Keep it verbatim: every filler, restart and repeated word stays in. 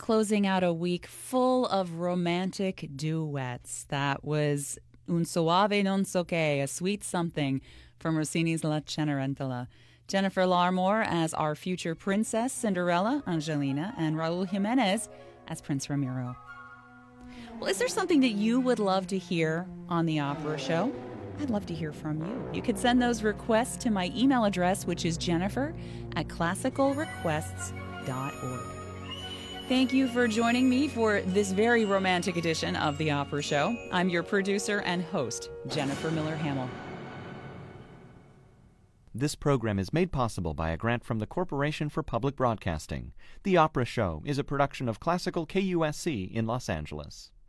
closing out a week full of romantic duets. That was Un Soave non so che, a sweet something from Rossini's La Cenerentola. Jennifer Larmore as our future princess, Cinderella, Angelina, and Raul Jimenez as Prince Ramiro. Well, is there something that you would love to hear on the Opera Show? I'd love to hear from you. You could send those requests to my email address, which is jennifer at classical requests dot org. Thank you for joining me for this very romantic edition of The Opera Show. I'm your producer and host, Jennifer Miller Hamill. This program is made possible by a grant from the Corporation for Public Broadcasting. The Opera Show is a production of Classical K U S C in Los Angeles.